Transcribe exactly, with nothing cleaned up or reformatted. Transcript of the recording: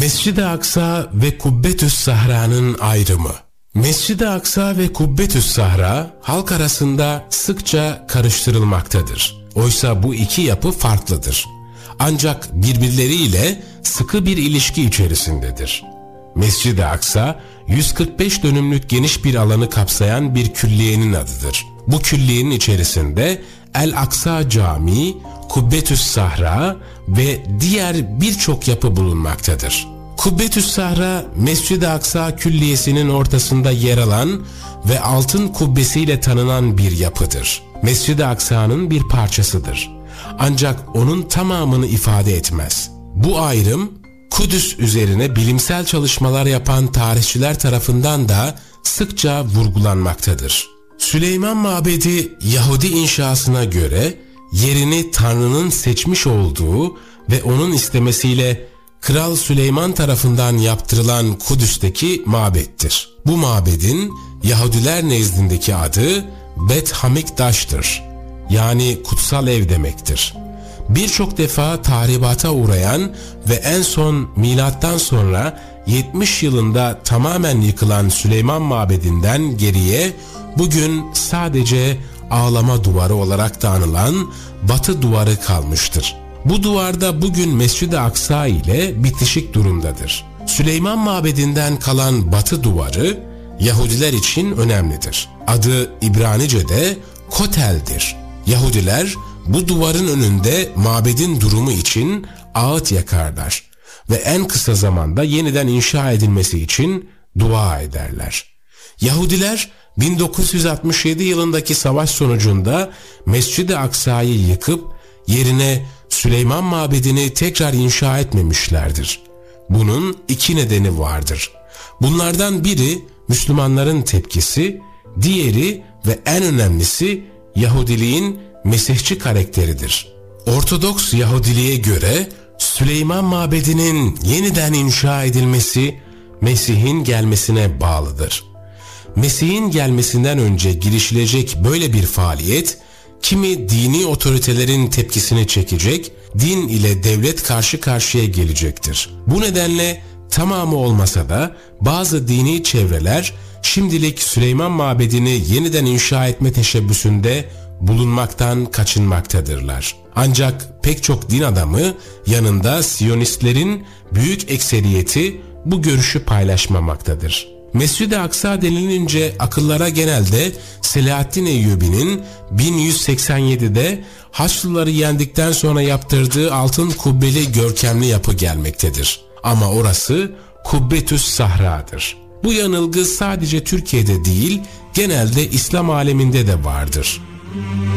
Mescid-i Aksa ve Kubbetü's Sahra'nın ayrımı. Mescid-i Aksa ve Kubbetü's Sahra halk arasında sıkça karıştırılmaktadır. Oysa bu iki yapı farklıdır. Ancak birbirleriyle sıkı bir ilişki içerisindedir. Mescid-i Aksa yüz kırk beş dönümlük geniş bir alanı kapsayan bir külliyenin adıdır. Bu külliyenin içerisinde El-Aksa Camii, Kubbetü's Sahra ve diğer birçok yapı bulunmaktadır. Kubbetü's Sahra, Mescid-i Aksa külliyesinin ortasında yer alan ve altın kubbesiyle tanınan bir yapıdır. Mescid-i Aksa'nın bir parçasıdır. Ancak onun tamamını ifade etmez. Bu ayrım, Kudüs üzerine bilimsel çalışmalar yapan tarihçiler tarafından da sıkça vurgulanmaktadır. Süleyman Mabedi Yahudi inşasına göre yerini Tanrı'nın seçmiş olduğu ve onun istemesiyle Kral Süleyman tarafından yaptırılan Kudüs'teki mabettir. Bu mabedin Yahudiler nezdindeki adı Bet Hamikdaş'tır. Yani kutsal ev demektir. Birçok defa tahribata uğrayan ve en son milattan sonra yetmiş yılında tamamen yıkılan Süleyman Mabedi'nden geriye bugün sadece ağlama duvarı olarak da anılan Batı duvarı kalmıştır. Bu duvarda bugün Mescid-i Aksa ile bitişik durumdadır. Süleyman Mabedi'nden kalan Batı duvarı Yahudiler için önemlidir. Adı İbranice'de Kotel'dir. Yahudiler bu duvarın önünde mabedin durumu için ağıt yakarlar ve en kısa zamanda yeniden inşa edilmesi için dua ederler. Yahudiler bin dokuz yüz altmış yedi yılındaki savaş sonucunda Mescid-i Aksa'yı yıkıp yerine Süleyman Mabedi'ni tekrar inşa etmemişlerdir. Bunun iki nedeni vardır. Bunlardan biri Müslümanların tepkisi, diğeri ve en önemlisi Yahudiliğin Mesihçi karakteridir. Ortodoks Yahudiliğe göre Süleyman Mabedi'nin yeniden inşa edilmesi Mesih'in gelmesine bağlıdır. Mesih'in gelmesinden önce girişilecek böyle bir faaliyet, kimi dini otoritelerin tepkisini çekecek, din ile devlet karşı karşıya gelecektir. Bu nedenle tamamı olmasa da bazı dini çevreler şimdilik Süleyman Mabedi'ni yeniden inşa etme teşebbüsünde bulunmaktan kaçınmaktadırlar. Ancak pek çok din adamı yanında Siyonistlerin büyük ekseriyeti bu görüşü paylaşmamaktadır. Mescid-i Aksa denilince akıllara genelde Selahaddin Eyyubi'nin bin yüz seksen yedide Haçlıları yendikten sonra yaptırdığı altın kubbeli görkemli yapı gelmektedir. Ama orası Kubbetü's Sahra'dır. Bu yanılgı sadece Türkiye'de değil, genelde İslam aleminde de vardır.